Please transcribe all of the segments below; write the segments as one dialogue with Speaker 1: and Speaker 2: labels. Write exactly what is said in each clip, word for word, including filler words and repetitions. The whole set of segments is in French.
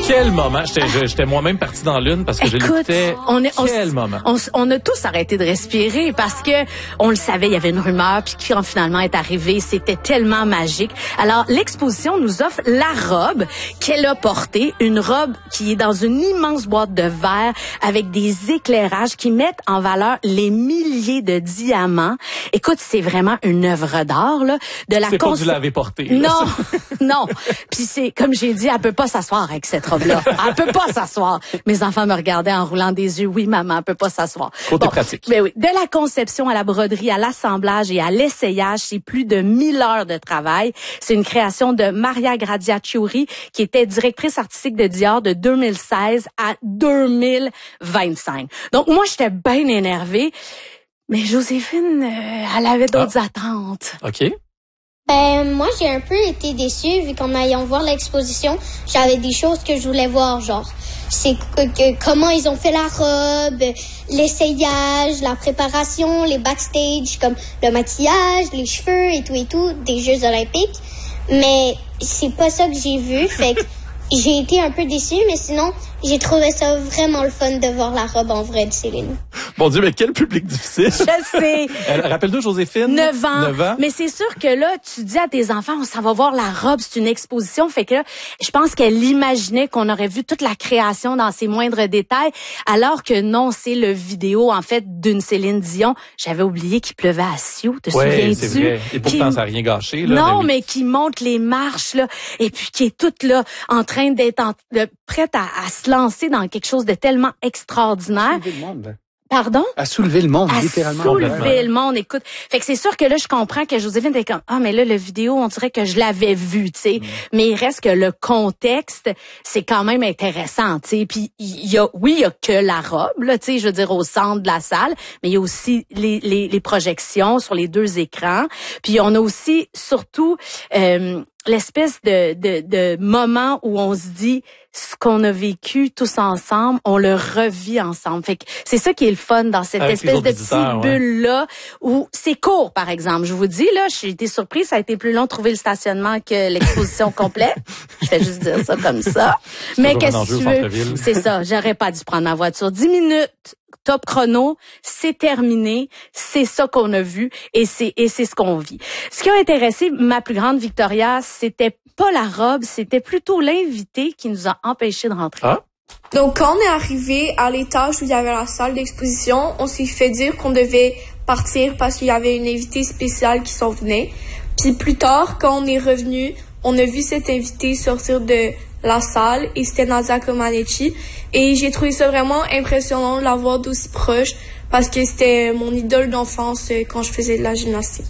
Speaker 1: Quel moment! J'étais, j'étais moi-même parti dans l'une parce que
Speaker 2: Écoute,
Speaker 1: je l'écoutais.
Speaker 2: on est, on,
Speaker 1: Quel moment!
Speaker 2: On, on a tous arrêté de respirer parce que on le savait, il y avait une rumeur, puis qui finalement est arrivée, c'était tellement magique. Alors, l'exposition nous offre la robe qu'elle a portée, une robe qui est dans une immense boîte de verre avec des éclairages qui mettent en valeur les milliers de diamants. Écoute, c'est vraiment une œuvre d'art, là. De la
Speaker 1: c'est
Speaker 2: cons-
Speaker 1: pas du laver porté.
Speaker 2: Non,
Speaker 1: là,
Speaker 2: non. Puis c'est, comme j'ai dit, elle peut pas s'asseoir avec cette robe-là. Elle peut pas s'asseoir. Mes enfants me regardaient en roulant des yeux. Oui, maman, elle peut pas s'asseoir.
Speaker 1: Côté
Speaker 2: bon,
Speaker 1: pratique.
Speaker 2: Mais oui, de la conception à la broderie, à l'assemblage et à l'essayage, c'est plus de mille heures de travail. C'est une création de Maria Gradiacciuri, qui était directrice artistique de Dior de deux mille seize à deux mille vingt-cinq. Donc, moi, j'étais bien énervée. Mais Joséphine, euh, elle avait d'autres
Speaker 1: Ah.
Speaker 2: attentes.
Speaker 1: OK.
Speaker 3: Ben, moi, j'ai un peu été déçue vu qu'en allant voir l'exposition, j'avais des choses que je voulais voir, genre, c'est que, que- comment ils ont fait la robe, l'essayage, la préparation, les backstage, comme le maquillage, les cheveux et tout et tout, des Jeux olympiques. Mais c'est pas ça que j'ai vu, fait que j'ai été un peu déçue, mais sinon, j'ai trouvé ça vraiment le fun de voir la robe en vrai de Céline.
Speaker 1: Mon Dieu, mais quel public difficile!
Speaker 2: Je sais.
Speaker 1: Elle- Rappelle-nous, Joséphine.
Speaker 2: neuf ans.
Speaker 1: neuf ans.
Speaker 2: Mais c'est sûr que là, tu dis à tes enfants, on s'en va voir la robe, c'est une exposition. Fait que là, je pense qu'elle imaginait qu'on aurait vu toute la création dans ses moindres détails, alors que non, c'est le vidéo, en fait, d'une Céline Dion. J'avais oublié qu'il pleuvait à Sioux, te
Speaker 1: Ouais,
Speaker 2: souviens-tu?
Speaker 1: c'est vrai. Et pourtant,
Speaker 2: Qui-
Speaker 1: ça n'a rien gâché. Là,
Speaker 2: non,
Speaker 1: mais, oui.
Speaker 2: mais qui monte les marches, là, et puis qui est toute là, en train d'être en- de- prête à, à se lancer dans quelque chose de tellement extraordinaire.
Speaker 4: Soulever le monde, là.
Speaker 2: Pardon?
Speaker 4: À soulever le monde,
Speaker 2: À
Speaker 4: littéralement.
Speaker 2: soulever le monde, écoute. Fait que c'est sûr que là, je comprends que Joséphine était comme, ah, mais là, le vidéo, on dirait que je l'avais vu, tu sais.
Speaker 4: Mm.
Speaker 2: Mais il reste que le contexte, c'est quand même intéressant, tu sais. Puis, il y a, oui, il y a que la robe, là, tu sais, je veux dire, au centre de la salle, mais il y a aussi les, les, les projections sur les deux écrans. Puis, on a aussi, surtout, euh, l'espèce de, de, de moment où on se dit ce qu'on a vécu tous ensemble, on le revit ensemble. Fait que c'est ça qui est le fun dans cette
Speaker 1: Avec les
Speaker 2: espèce
Speaker 1: autres
Speaker 2: de
Speaker 1: visiteurs,
Speaker 2: petite
Speaker 1: ouais.
Speaker 2: bulle-là où c'est court, par exemple. Je vous dis, là, j'ai été surprise, ça a été plus long de trouver le stationnement que l'exposition complète. Je fais juste dire ça comme ça. Mais
Speaker 1: toujours
Speaker 2: qu'est-ce
Speaker 1: un
Speaker 2: que
Speaker 1: enjeu
Speaker 2: tu
Speaker 1: au
Speaker 2: veux?
Speaker 1: centre-ville.
Speaker 2: C'est ça, j'aurais pas dû prendre ma voiture. Dix minutes. Top chrono, c'est terminé, c'est ça qu'on a vu et c'est et c'est ce qu'on vit. Ce qui a intéressé ma plus grande Victoria, c'était pas la robe, c'était plutôt l'invité qui nous a empêchés de rentrer.
Speaker 1: Ah?
Speaker 5: Donc, quand on est arrivé à l'étage où il y avait la salle d'exposition, on s'est fait dire qu'on devait partir parce qu'il y avait une invitée spéciale qui s'en venait. Puis plus tard, quand on est revenu, on a vu cette invitée sortir de la salle et c'était Nadia Comaneci. Et j'ai trouvé ça vraiment impressionnant de la voir d'aussi proche parce que c'était mon idole d'enfance euh, quand je faisais de la gymnastique.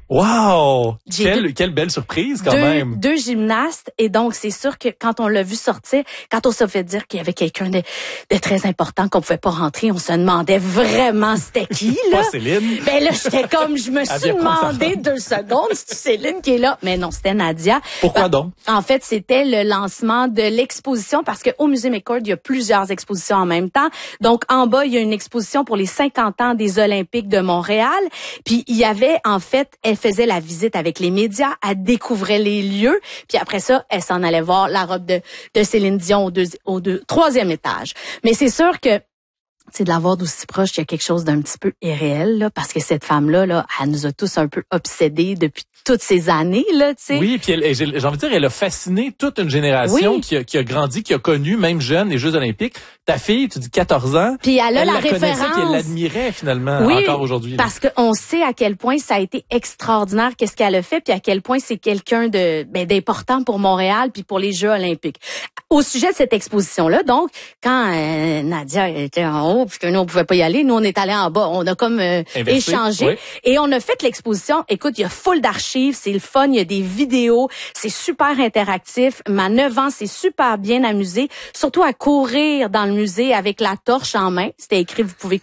Speaker 1: Wow!
Speaker 2: J'ai
Speaker 1: Quelle,
Speaker 2: deux-
Speaker 1: quelle belle surprise, quand
Speaker 2: deux,
Speaker 1: même.
Speaker 2: deux gymnastes et donc c'est sûr que quand on l'a vu sortir, quand on s'est fait dire qu'il y avait quelqu'un de, de très important qu'on pouvait pas rentrer, on se demandait vraiment c'était qui là.
Speaker 1: Pas Céline.
Speaker 2: Ben là j'étais comme je me
Speaker 1: Elle
Speaker 2: suis
Speaker 1: vient prendre sa
Speaker 2: demandé
Speaker 1: robe.
Speaker 2: deux secondes c'est Céline qui est là, mais non c'était Nadia.
Speaker 1: Pourquoi
Speaker 2: Ben,
Speaker 1: donc?
Speaker 2: En fait c'était le lancement de l'exposition parce que au Musée McCord il y a plusieurs expositions en même temps. Donc en bas il y a une exposition pour les cinquante ans des Olympiques de Montréal. Puis il y avait en fait elle faisait la visite avec les médias, elle découvrait les lieux, puis après ça, elle s'en allait voir la robe de, de Céline Dion au, deux, au deux, troisième étage. Mais c'est sûr que c'est de la voir d'aussi proche, il y a quelque chose d'un petit peu irréel, là, parce que cette femme-là, là, elle nous a tous un peu obsédés depuis toutes ces années, là, tu sais.
Speaker 1: Oui, puis elle- j'ai j'ai envie de dire, elle a fasciné toute une génération
Speaker 2: Oui.
Speaker 1: qui, a, qui a grandi, qui a connu, même jeune, les Jeux olympiques. Ta fille, tu dis quatorze ans,
Speaker 2: Puis elle a
Speaker 1: elle
Speaker 2: la,
Speaker 1: la connaissait,
Speaker 2: référence.
Speaker 1: puis elle l'admirait finalement
Speaker 2: Oui,
Speaker 1: encore aujourd'hui. là.
Speaker 2: parce qu'on sait à quel point ça a été extraordinaire, qu'est-ce qu'elle a fait, puis à quel point c'est quelqu'un de ben, d'important pour Montréal puis pour les Jeux olympiques. Au sujet de cette exposition-là, donc, quand euh, Nadia était en haut, puis que nous, on pouvait pas y aller, nous, on est allés en bas. On a comme euh,
Speaker 1: Inversé,
Speaker 2: échangé.
Speaker 1: oui.
Speaker 2: Et on a fait l'exposition. Écoute, il y a full d'archives, c'est le fun, il y a des vidéos, c'est super interactif. Ma neuf ans, c'est super bien amusé, surtout à courir dans le musée avec la torche en main. C'était écrit, vous pouvez